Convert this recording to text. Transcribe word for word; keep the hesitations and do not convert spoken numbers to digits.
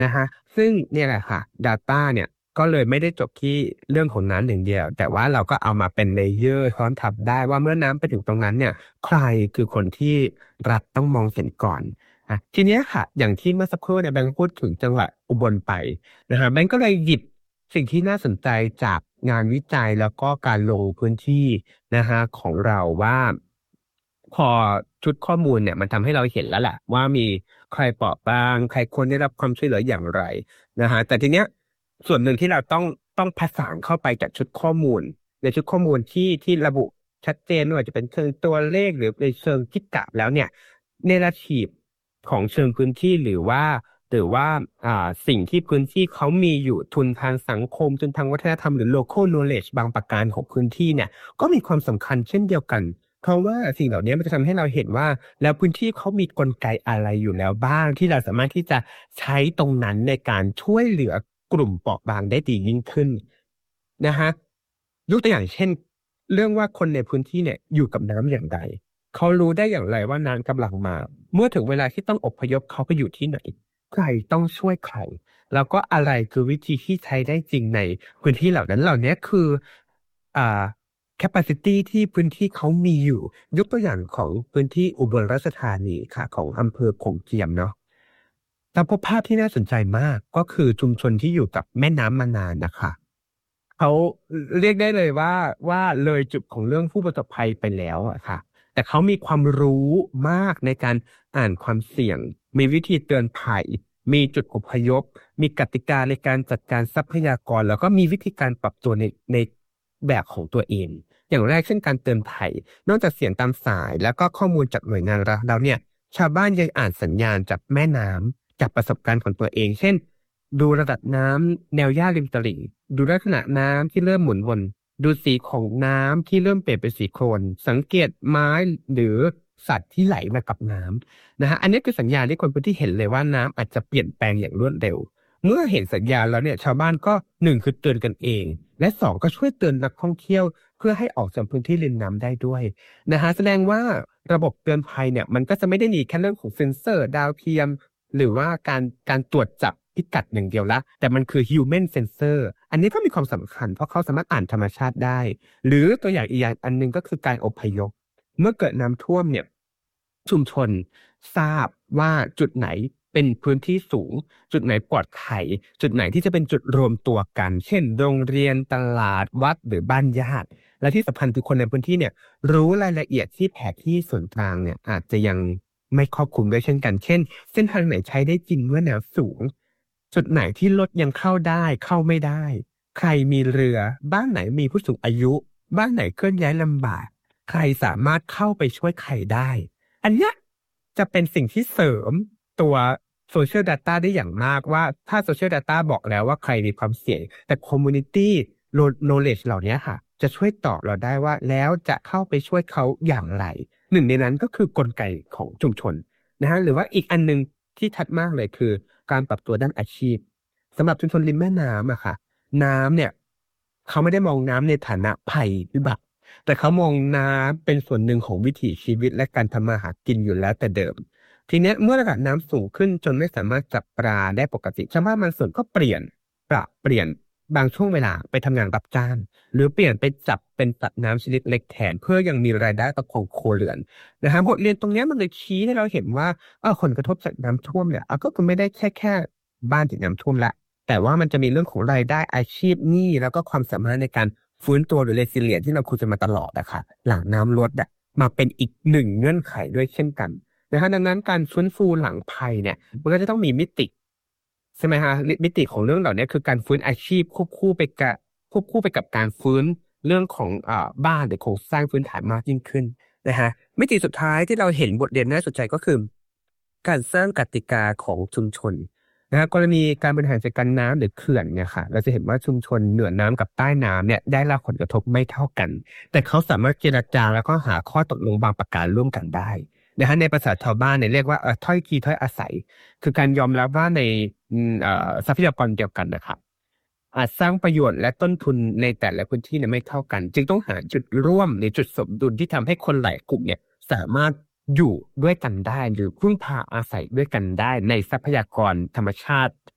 นะฮะซึ่งเนี่ยแหละค่ะ Data เนี่ยก็เลยไม่ได้จบที่เรื่องของน้ำอย่างเดียวแต่ว่าเราก็เอามาเป็นเลเยอร์ซ้อนทับได้ว่าเมื่อน้ำไปถึงตรงนั้นเนี่ยใครคือคนที่รัฐต้องมองเห็นก่อนอ่ะทีเนี้ยค่ะอย่างที่เมื่อสักครู่เนี่ยแบงค์พูดถึงจังหวัดอุบลไปนะฮะแบงค์ก็เลยหยิบสิ่งที่น่าสนใจจากงานวิจัยแล้วก็การลงพื้นที่นะฮะของเราว่าพอชุดข้อมูลเนี่ยมันทำให้เราเห็นแล้วแหละว่ามีใครเปราะบางใครควรได้รับความช่วยเหลืออย่างไรนะฮะแต่ทีเนี้ยส่วนหนึ่งที่เราต้องต้องผสานเข้าไปจากชุดข้อมูลในชุดข้อมูลที่ที่ระบุชัดเจนไม่ว่าจะเป็นเชิงตัวเลขหรือในเชิงคิดกะแล้วเนี่ยเนราทีฟของเชิงพื้นที่หรือว่าหรือว่าอ่าสิ่งที่พื้นที่เขามีอยู่ทุนทางสังคมทุนทางวัฒนธรรมหรือ local knowledge บางประการของพื้นที่เนี่ยก็มีความสำคัญเช่นเดียวกัน เพราะว่าสิ่งเหล่านี้มันจะทำให้เราเห็นว่าแล้วพื้นที่เขามีกลไกอะไรอยู่แล้วบ้างที่เราสามารถที่จะใช้ตรงนั้นในการช่วยเหลือกลุ่มเปราะบางได้ดียิ่งขึ้นนะฮะยกตัวอย่างเช่นเรื่องว่าคนในพื้นที่เนี่ยอยู่กับน้ำอย่างไรเขารู้ได้อย่างไรว่าน้ำกำลังมาเมื่อถึงเวลาที่ต้องอพยพเขาไปอยู่ที่ไหนใครต้องช่วยใครแล้วก็อะไรคือวิธีที่ใช้ได้จริงในพื้นที่เหล่านั้นเหล่านี้คืออ่า capacity ที่พื้นที่เขามีอยู่ยกตัวอย่างของพื้นที่อุบลราชธานีค่ะของอำเภอโขงเจียมเนาะเราพบภาพที่น่าสนใจมากก็คือชุมชนที่อยู่กับแม่น้ำมานานนะคะเขาเรียกได้เลยว่าว่าเลยจุดของเรื่องผู้ประสบภัยไปแล้วอะค่ะแต่เขามีความรู้มากในการอ่านความเสี่ยงมีวิธีเตือนภัยมีจุดอพยพมีกติกาในการจัดการทรัพยากรแล้วก็มีวิธีการปรับตัวในในแบบของตัวเอง อย่างแรกเช่นการเตือนภัยนอกจากเสียงตามสายแล้วก็ข้อมูลจากหน่วยงานรัฐแล้วเนี่ยชาวบ้านยังอ่านสัญญาณจากแม่น้ำจากประสบการณ์ของตัวเองเช่นดูระดับน้ำแนวหญ้าริมตลิ่งดูลักษณะน้ำที่เริ่มหมุนวนดูสีของน้ำที่เริ่มเปลี่ยนเป็นสีโคลนสังเกตไม้หรือสัตว์ที่ไหลมากับน้ำนะฮะอันนี้คือสัญญาณที่คนพื้นที่เห็นเลยว่าน้ำอาจจะเปลี่ยนแปลงอย่างรวดเร็วเมื่อเห็นสัญญาณแล้วเนี่ยชาวบ้านก็หนึ่งคือเตือนกันเองและสองก็ช่วยเตือนนักท่องเที่ยว เพื่อให้ออกจากพื้นที่ริมน้ำได้ด้วยนะฮะแสดงว่าระบบเตือนภัยเนี่ยมันก็จะไม่ได้มีแค่เรื่องของเซ็นเซอร์ดาวเทียมหรือว่าการการตรวจจับพิกัดอย่างเดียวละแต่มันคือ human sensor อันนี้ก็มีความสำคัญเพราะเขาสามารถอ่านธรรมชาติได้หรือตัวอย่างอีกอย่างอันหนึงก็คือการอพยพเมื่อเกิดน้ำท่วมเนี่ยชุมชนทราบว่าจุดไหนเป็นพื้นที่สูงจุดไหนปลอดภัยจุดไหนที่จะเป็นจุดรวมตัวกันเช่นโรงเรียนตลาดวัดหรือบ้านญาติ และที่สำคัญคือคนในพื้นที่เนี่ยรู้รายละเอียดที่แผนที่ส่วนกลางเนี่ยอาจจะยังไม่ครอบคลุมด้วยเช่นกันเช่นเส้นทางไหนใช้ได้จริงเมื่อน้ำสูงจุดไหนที่รถยังเข้าได้เข้าไม่ได้ใครมีเรือบ้านไหนมีผู้สูงอายุบ้านไหนเคลื่อนย้ายลำบากใครสามารถเข้าไปช่วยใครได้อันเนี้ยจะเป็นสิ่งที่เสริมตัว Social Data ได้อย่างมากว่าถ้า Social Data บอกแล้วว่าใครมีความเสี่ยงแต่ Community knowledge เหล่านี้ค่ะจะช่วยตอบเราได้ว่าแล้วจะเข้าไปช่วยเขาอย่างไรหนึ่งในนั้นก็คือกลไกของชุมชนนะฮะหรือว่าอีกอันหนึงที่ชัดมากเลยคือการปรับตัวด้านอาชีพสำหรับชุมชนริมแม่น้ำอะค่ะน้ำเนี่ยเขาไม่ได้มองน้ำในฐานะภัยพิบัติแต่เขามองน้ำเป็นส่วนหนึ่งของวิถีชีวิตและการทำมาหากินอยู่แล้วแต่เดิมทีเนี้ยเมื่อระดับน้ำสูงขึ้นจนไม่สามารถจับปลาได้ปกติชาวบ้านบางส่วนก็เปลี่ยนปรับเปลี่ยนบางช่วงเวลาไปทำงานรับจ้าง หรือเปลี่ยนไปจับเป็นสัตว์น้ำชนิดเล็กแทนเพื่อยังมีรายได้ประคองครัวเรือนนะฮะบทเรียนตรงเนี้ยมันเลยชี้ให้เราเห็นว่าเออผลกระทบจากน้ำท่วมเนี่ยอ่ะก็คือไม่ได้แค่แค่บ้านที่น้ำท่วมละแต่ว่ามันจะมีเรื่องของรายได้อาชีพหนี้แล้วก็ความสามารถในการฟื้นตัวหรือ resilient ที่เราคุยกันมาตลอดอะค่ะหลังน้ำลดอะมาเป็นอีกหนึ่งเงื่อนไขด้วยเช่นกันนะฮะดังนั้นการฟื้นฟูหลังภัยเนี่ยมันก็จะต้องมีมิติใช่ไหมฮะมิติของเรื่องเหล่านี้คือการฟื้นอาชีพควบคู่ไปกับ ควบคู่ไปกับการฟื้นเรื่องของอ่าบ้านหรือโครงสร้างพื้นฐานมากยิ่งขึ้นนะฮะมิติสุดท้ายที่เราเห็นบทเรียนน่าสนใจก็คือการสร้างกติกาของชุมชนนะฮะกรณีการบริหารจัดการน้ำหรือเขื่อนเนี่ยค่ะเราจะเห็นว่าชุมชนเหนือน้ำกับใต้น้ำเนี่ยได้รับผลกระทบไม่เท่ากันแต่เขาสามารถเจรจาแล้วก็หาข้อตกลงบางประการร่วมกันได้นะฮะในภาษาชาวบ้านเนี่ยเรียกว่าเอ่อถ้อยทีถ้อยอาศัยคือการยอมรับว่าในอืมเอ่อทรัพยากรเดียวกันนะครับ อาจสร้างประโยชน์และต้นทุนในแต่ละพื้นที่เนี่ยไม่เท่ากันจึงต้องหาจุดร่วมหรือจุดสมดุลที่ทำให้คนหลายกลุ่มเนี่ยสามารถอยู่ด้วยกันได้หรือพึ่งพาอาศัยด้วยกันได้ในทรัพยากรธรรมชาติ